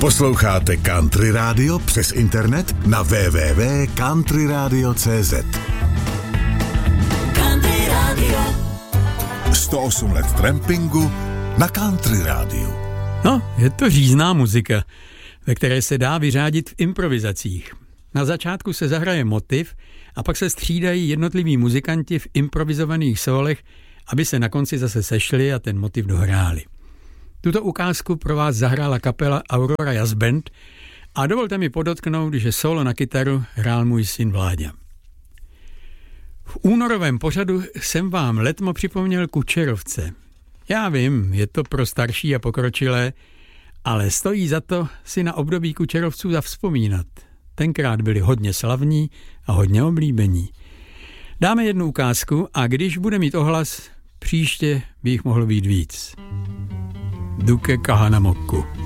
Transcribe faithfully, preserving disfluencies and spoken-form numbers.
Posloucháte Country Radio přes internet na w w w tečka country radio tečka c z. Country Radio. sto osm let trampingu na Country Radio. No, je to řízná muzika, ve které se dá vyřádit v improvizacích. Na začátku se zahraje motiv a pak se střídají jednotliví muzikanti v improvizovaných sólech, aby se na konci zase sešli a ten motiv dohráli. Tuto ukázku pro vás zahrála kapela Aurora Jazz Band a dovolte mi podotknout, že solo na kytaru hrál můj syn Vláďa. V únorovém pořadu jsem vám letmo připomněl Kučerovce. Já vím, je to pro starší a pokročilé, ale stojí za to si na období Kučerovců zavzpomínat. Tenkrát byli hodně slavní a hodně oblíbení. Dáme jednu ukázku a když bude mít ohlas, příště by jich mohlo být víc. Duke Kahanamokku.